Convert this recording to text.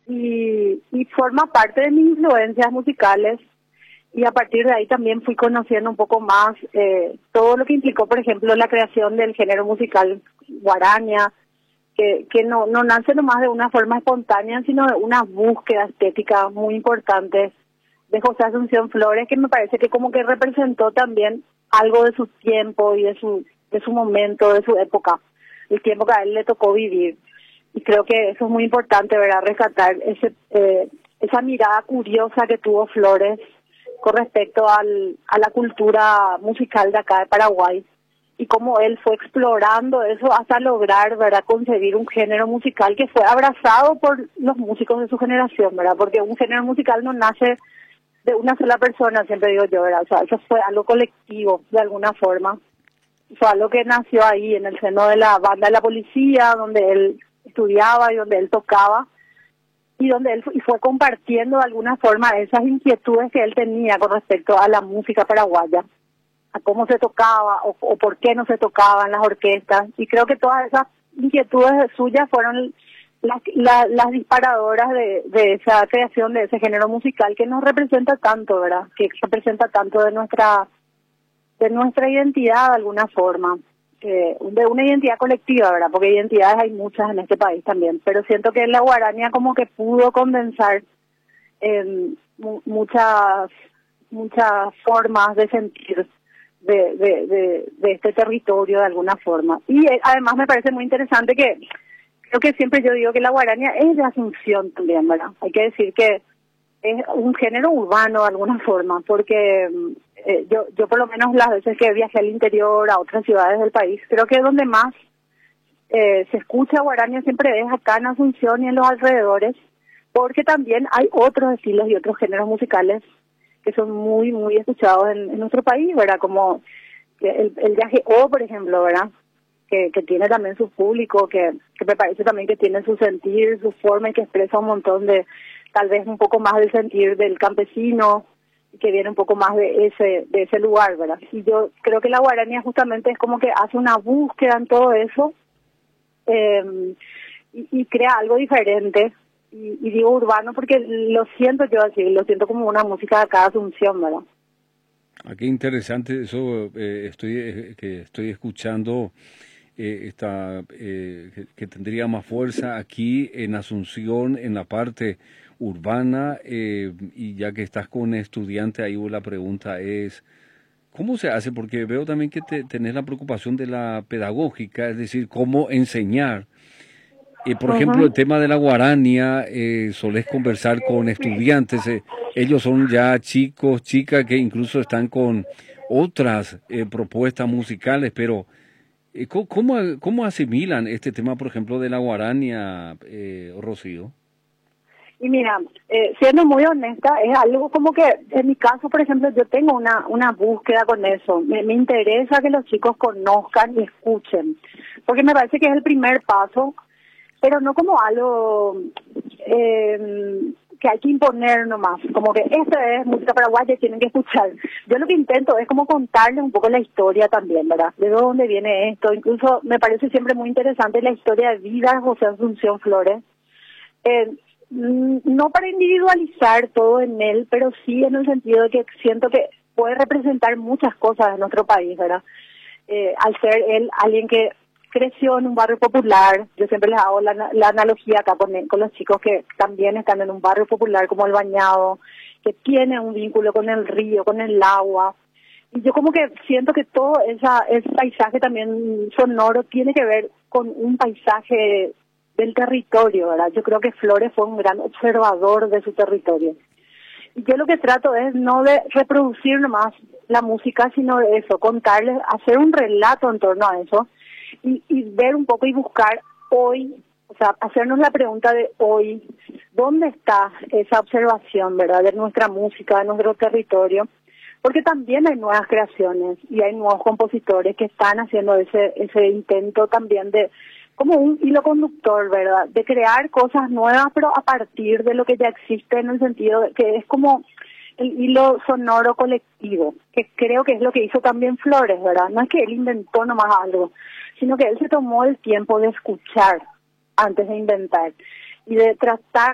y forma parte de mis influencias musicales. Y a partir de ahí también fui conociendo un poco más todo lo que implicó, por ejemplo, la creación del género musical guaraña, que no nace nomás de una forma espontánea, sino de una búsqueda estética muy importante de José Asunción Flores, que me parece que como que representó también algo de su tiempo y de su momento, de su época, el tiempo que a él le tocó vivir. Y creo que eso es muy importante, ¿verdad? Rescatar esa mirada curiosa que tuvo Flores con respecto a la cultura musical de acá de Paraguay y cómo él fue explorando eso hasta lograr, ¿verdad?, concebir un género musical que fue abrazado por los músicos de su generación, ¿verdad? Porque un género musical no nace de una sola persona, siempre digo yo, ¿verdad? O sea, eso fue algo colectivo, de alguna forma. Fue algo que nació ahí, en el seno de la banda de la policía, donde él estudiaba y donde él tocaba, y donde él fue compartiendo de alguna forma esas inquietudes que él tenía con respecto a la música paraguaya, a cómo se tocaba o por qué no se tocaban las orquestas. Y creo que todas esas inquietudes suyas fueron las disparadoras de esa creación de ese género musical que nos representa tanto, ¿verdad? Que representa tanto de nuestra identidad de alguna forma, de una identidad colectiva, ¿verdad? Porque identidades hay muchas en este país también, pero siento que la guaraña como que pudo condensar muchas formas de sentir de este territorio de alguna forma. Y además me parece muy interesante que creo que siempre yo digo que la guaraña es de Asunción también, ¿verdad? Hay que decir que es un género urbano de alguna forma, porque yo por lo menos las veces que viajé al interior, a otras ciudades del país, creo que donde más se escucha guaraña siempre es acá en Asunción y en los alrededores, porque también hay otros estilos y otros géneros musicales que son muy, muy escuchados en nuestro país, ¿verdad? Como el viaje O, por ejemplo, ¿verdad? Que tiene también su público, que me parece también que tiene su sentir, su forma y que expresa un montón de, tal vez un poco más del sentir del campesino, que viene un poco más de ese lugar, ¿verdad? Y yo creo que la guaraña justamente es como que hace una búsqueda en todo eso y crea algo diferente. Y digo urbano porque lo siento yo así, lo siento como una música de acá de Asunción, ¿verdad? Ah, qué interesante eso que estoy escuchando. Que tendría más fuerza aquí en Asunción, en la parte urbana, y ya que estás con estudiante, ahí la pregunta es, ¿cómo se hace? Porque veo también que tenés la preocupación de la pedagógica, es decir, cómo enseñar. Por ejemplo, el Uh-huh. tema de la guarania, solés conversar con estudiantes, ellos son ya chicos, chicas que incluso están con otras propuestas musicales, pero ¿cómo asimilan este tema, por ejemplo, de la guarania, Rocío? Y mira, siendo muy honesta, es algo como que, en mi caso, por ejemplo, yo tengo una búsqueda con eso. Me interesa que los chicos conozcan y escuchen, porque me parece que es el primer paso, pero no como algo que hay que imponer nomás, como que esto es música paraguaya y tienen que escuchar. Yo lo que intento es como contarles un poco la historia también, ¿verdad? De dónde viene esto. Incluso me parece siempre muy interesante la historia de vida de José Asunción Flores. No para individualizar todo en él, pero sí en el sentido de que siento que puede representar muchas cosas de nuestro país, ¿verdad? Al ser él alguien que creció en un barrio popular, yo siempre les hago la analogía acá con los chicos que también están en un barrio popular como El Bañado, que tiene un vínculo con el río, con el agua. Y yo como que siento que todo ese paisaje también sonoro tiene que ver con un paisaje del territorio, ¿verdad? Yo creo que Flores fue un gran observador de su territorio. Y yo lo que trato es no de reproducir nomás la música, sino de eso, contarles, hacer un relato en torno a eso y ver un poco y buscar hoy, o sea, hacernos la pregunta de hoy, ¿dónde está esa observación, verdad, de nuestra música, de nuestro territorio? Porque también hay nuevas creaciones y hay nuevos compositores que están haciendo ese intento también de como un hilo conductor, ¿verdad? De crear cosas nuevas, pero a partir de lo que ya existe, en el sentido de que es como el hilo sonoro colectivo, que creo que es lo que hizo también Flores, ¿verdad? No es que él inventó nomás algo, sino que él se tomó el tiempo de escuchar antes de inventar y de tratar